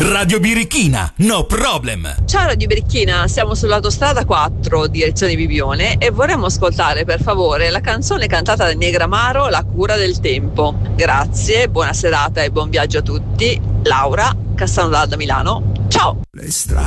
Radio Birichina, no problem. Ciao Radio Birichina, siamo sull'autostrada 4, direzione Bibione, e vorremmo ascoltare per favore la canzone cantata da Negramaro, La cura del tempo. Grazie, buona serata e buon viaggio a tutti. Laura, Cassano da Milano. Ciao!